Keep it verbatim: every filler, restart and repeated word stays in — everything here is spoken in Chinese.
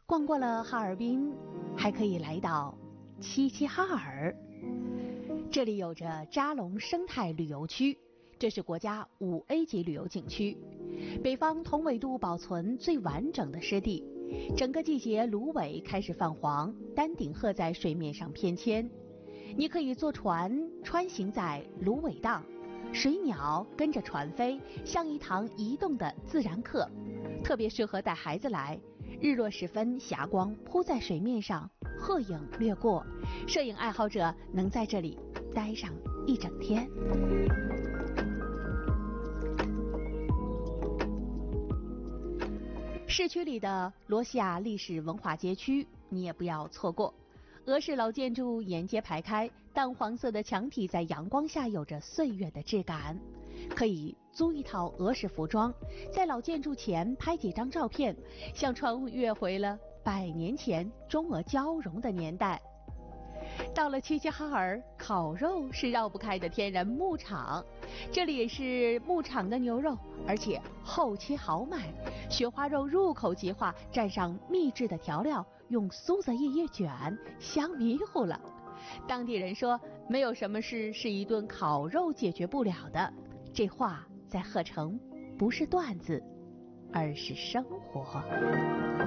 逛过了哈尔滨，还可以来到齐齐哈尔。这里有着扎龙生态旅游区，这是国家五 A 级旅游景区，北方同纬度保存最完整的湿地。整个季节芦苇开始泛黄，丹顶鹤在水面上翩跹。你可以坐船穿行在芦苇荡，水鸟跟着船飞，像一堂移动的自然课，特别适合带孩子来。日落时分，霞光铺在水面上，鹤影掠过，摄影爱好者能在这里待上一整天。市区里的罗西亚历史文化街区你也不要错过。俄式老建筑沿街排开，淡黄色的墙体在阳光下有着岁月的质感。可以租一套俄式服装，在老建筑前拍几张照片，像穿越回了百年前中俄交融的年代。到了齐齐哈尔，烤肉是绕不开的天然牧场，这里也是牧场的牛肉，而且厚切好买，雪花肉入口即化，蘸上秘制的调料，用酥子叶叶卷，香迷糊了。当地人说，没有什么事是一顿烤肉解决不了的，这话在鹤城不是段子，而是生活。